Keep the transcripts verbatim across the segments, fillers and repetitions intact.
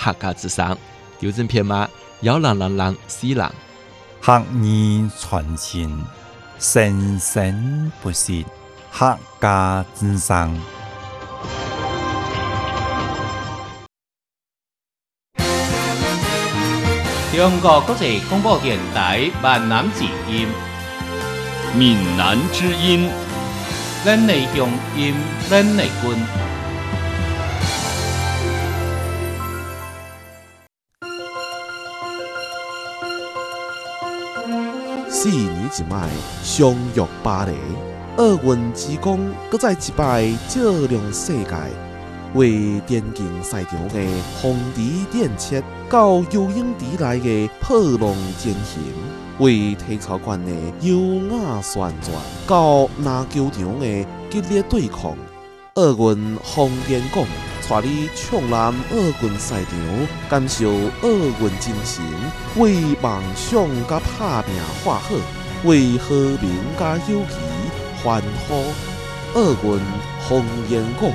客家之上，丢整片马，要人人人死人。 客语传承，生生不息，客家之上。 中国国际广播电台闽南之音， 闽南之音， 咱的乡音，咱的根。 四年一摆，相约巴黎，奥运之光搁再一摆照亮世界。为电竞赛场的红旗电切，到游泳池内的破浪尖行；为体操馆的优雅旋转，到篮球场的激烈对抗。奥运风电讲，带你冲南奥运赛场，感受奥运精神，为梦想甲打拼画好，为和平甲友谊欢呼。奥运风电讲。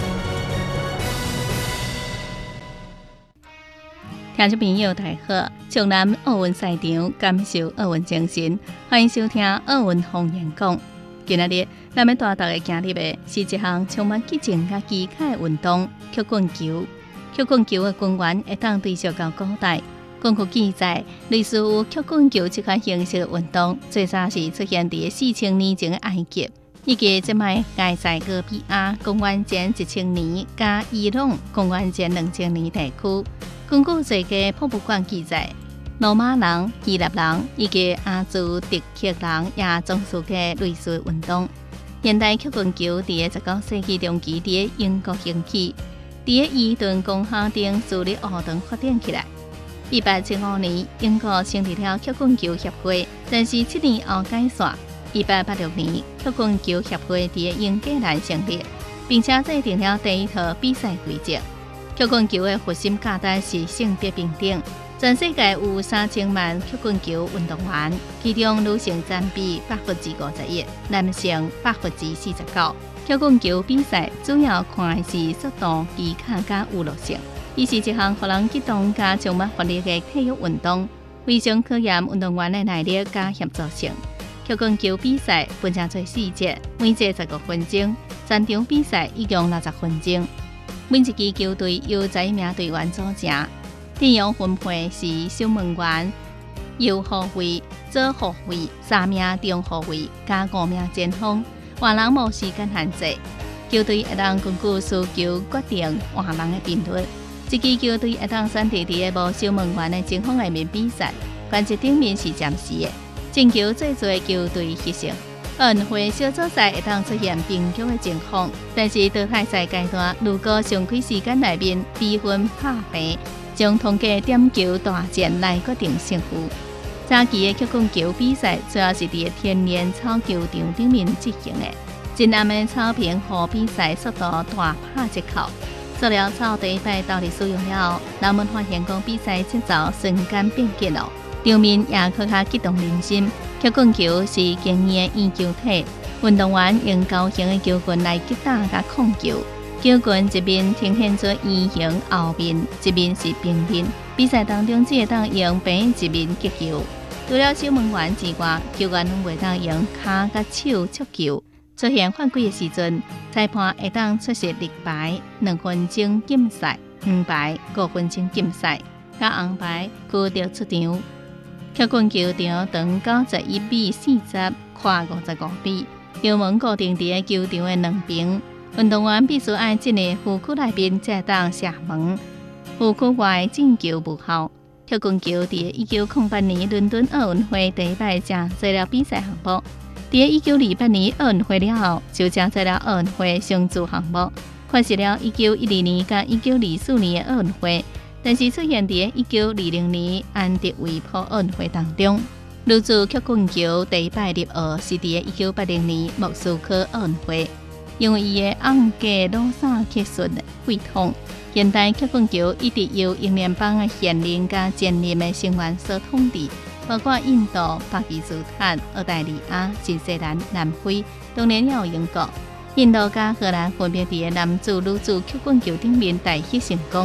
听众朋友，大家好！从南奥运赛场感受奥运精神，欢迎收听奥运风言讲。今仔日，咱要带大家行入的是一项充满激情甲技巧的运动——曲棍球。曲棍球的根源会当追溯到古代。根据记载，类似有曲棍球这款形式的运动，最早是出现伫四千年前的埃及，以及即卖埃塞俄比亚公元前一千年，加伊朗公元前两千年地区。根据这个博物馆记载，罗马人、希腊人以及阿兹特克人也从事过类似的运动。现代曲棍球伫十九世纪中期伫英国兴起，伫伊顿公校顶私立学堂发展起来。一八七五年，英国成立了曲棍球协会，但是七年后解散。一八八六年，曲棍球协会伫英格兰成立，并且制定了第一套比赛规则。曲棍球的核心价值是性别平等。全世界有三千万曲棍球运动员，其中女性占比百分之五十一，男性百分之四十九。曲棍球比赛主要看的是速度、技巧加娱乐性，伊是一项互人激动加充满活力的体育运动，非常考验运动员的耐力加协作性。曲棍球比赛分成做四节，每节十五分钟，全场比赛一共六十分钟。每一支球队由十一名队员组成，阵容分配是守门员、右后卫、左后卫、三名中后卫加五名前锋。换人无时间限制，球队会当根据需求决定换人的频率。一支球队会当选伫伫个无守门员的前锋内面比赛，原则顶面是暂时的，进球最多的球队获胜。奥运会小组赛会当出现平局的情况，但是淘汰赛阶段，如果上开时间内面比分拍平，将通过点球大战来决定胜负。早期的曲棍球比赛主要是伫天然草球场顶面进行的，真暗的草坪互比赛速度大打折扣。塑料草第一摆倒入使用了后，人们发现讲比赛节奏瞬间变急了，场面也更加激动人心。曲棍球是经验的圆球体，运动员用高形的球棍来击打甲控球。球棍一面呈现出圆形后面，一面是平面。比赛当中只会当用平一面击球。除了守门员之外，球员拢袂当用骹甲手触球。出现犯规的时阵，裁判会当出示绿牌、两分钟禁赛、黄牌、五分钟禁赛，甲红牌驱逐出场。曲棍球场长九十一比四十，宽五十五米，球门固定伫个球场的两边。运动员必须爱进入护区内面才当射门，护区外进球无效。曲棍球伫一九零八年伦敦奥运会第一摆正做了比赛项目，伫一九二八年奥运会了后，就正做了奥运会双主项目，缺席了一九一二年甲一九二四年的奥运会。但是出现伫一九二零年安德卫普奥运会当中，女子曲棍球第一摆入学是伫一九八零年莫斯科奥运会，因为伊的昂格鲁萨克逊血统，现代曲棍球一直由英联邦的现任甲前任的成员所统治，包括印度、巴基斯坦、澳大利亚、新西兰、南非，当然也有英国。印度甲荷兰分别伫男子、女子曲棍球顶面大获成功。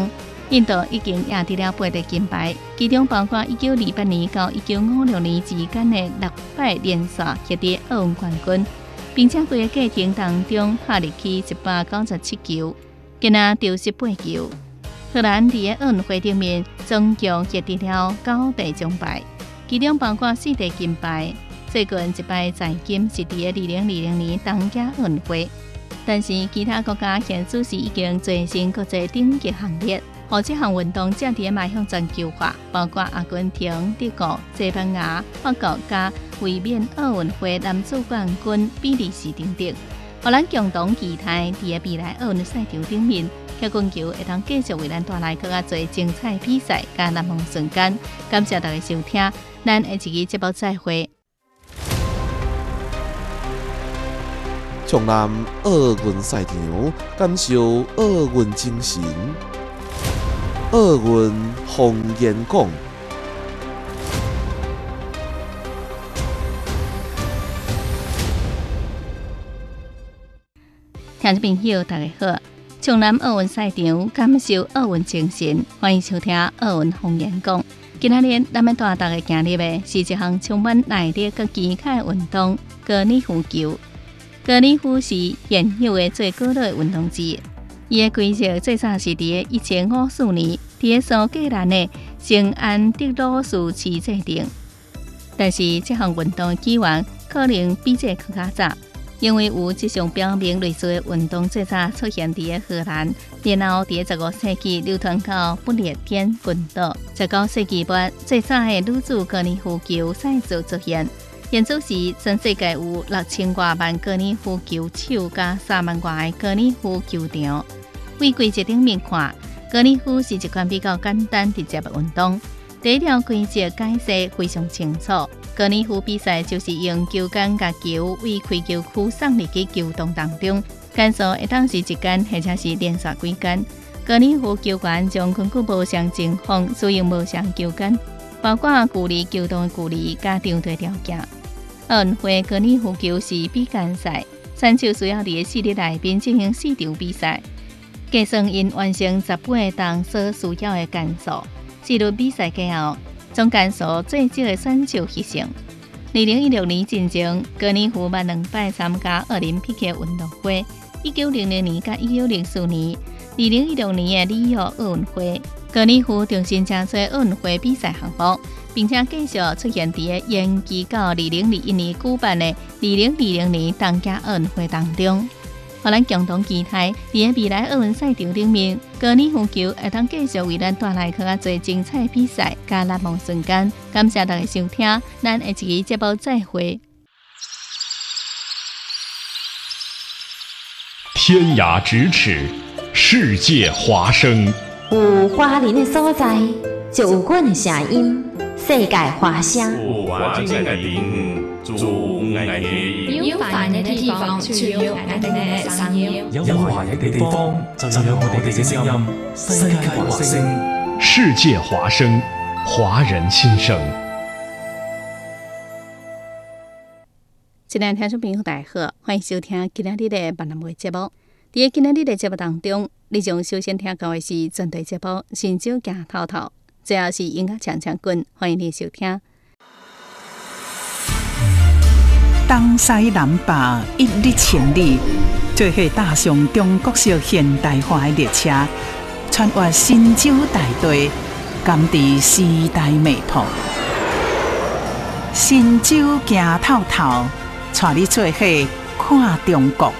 印度已经赢得了八个金牌，其中包括一九二八年到一九五六年之间的六摆连续获得奥运冠军，并且规个过程当中拍入去一百九十七球，今仔丢十八球。荷兰伫个奥运会顶面总共获得了九块奖牌，其中包括四块金牌。最近一摆在金是伫个二零二零年东京奥运会，但是其他国家现此时已经做成国际顶级行列。互这项运动正伫迈向全球化，包括阿根廷、德国、西班牙、法国加卫冕奥运会男子冠军比利时等等。互咱共同期待伫个未来奥运赛场顶面，踢棍球会当继续为咱带来更加侪精彩比赛加难忘瞬间。感谢大家收听，咱下一期节目再会。 从南奥运赛场感受奥运精神。奥运红颜讲， 听众朋友大家好，从南奥运赛场感受奥运精神，欢迎收听奥运红颜讲。今仔日咱们带大家行入的是一项充满耐力佮技巧的运动——高尔夫球。高尔夫是现有的最古老的运动之一。伊的规则最早是伫个一千五四年，伫个苏格兰的圣安德鲁斯市制定。但是这项运动的起源可能比这更加早，因为有这项表明类似的运动最早出现伫个荷兰，然后伫个十五世纪流传到不列颠群岛。十九世纪末，最早的女子高尔夫球赛事出现。现此时，全世界有六千多万高尔夫球手加三万多个高尔夫球场。为规则顶面看，高尔夫是一款比较简单直接的运动。第一条规则解释非常清楚，高尔夫比赛就是用球杆甲球为开球区送入去球洞当中，杆数会当是一杆或者是连续几杆。高尔夫球员将根据无相情况使用无相球杆，包括距离球洞的距离加场地条件。奥运会高尔夫球是比杆赛，选手需要伫个四日内面进行四场比赛。计算因完成十八档所需要的杆数，四轮比赛过后，总杆数最少的选手获胜。二零一六年进前，高尔夫万两摆参加奥林匹克运动会。一九零零年甲一九零四年，二零一六年的里约奥运会，高尔夫重新加做奥运会比赛项目，并且继续出现伫个延期到二零二一年举办的二零二零年东京奥运会当中。互咱共同期待，伫个未来奥运赛场顶面，高尔夫球会当继续为咱带来更加侪精彩比赛加难忘瞬间。感谢大家收听，咱下一期节目再会。 天涯咫尺，世界华声。 有华人的所在，就有阮的声音。世界华声。 有环境的地方，就有爱的音。 有烦人的地方，就有爱的声音。 有华人的地方，就有我哋嘅聲音。世界華聲， 世界華聲，華人心聲。 今日聽眾朋友大家好，歡迎收聽今日的闽南話節目。在今日的節目當中，你將首先聽到的是針對節目《新酒行透透》，最後是音樂唱唱棍，歡迎你收聽。 東西南北一日千里，做伙踏上中國式現代化的列車，穿越新洲大地，甘知時代脈搏。新洲行透透，帶你做伙看中國。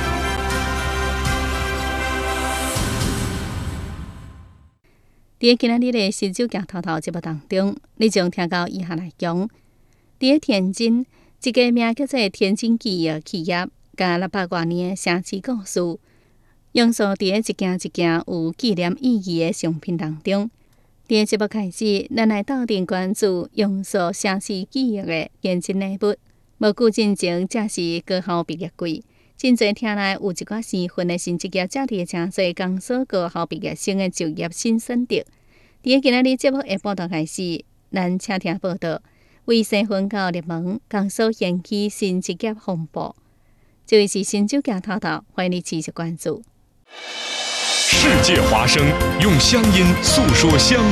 在今日的新酒行透透節目當中，你將聽到以下內容：在天津，一個名叫做天津記憶企業，甲六百多年的城市故事，用塑在一件一件有紀念意義的商品當中。在節目開始，咱來鬥陣關注用塑城市記憶的天津禮物。無久進前，這是高校畢業季。真濟聽來有一寡生分的新職業，這裡誠濟工所高校畢業生的就業新選擇。在今仔日節目的報道開始，咱請聽報道，為生分到熱門工所掀起新職業風暴。這位是新酒行透透，歡迎你持續關注。 世界华声，用乡音诉说乡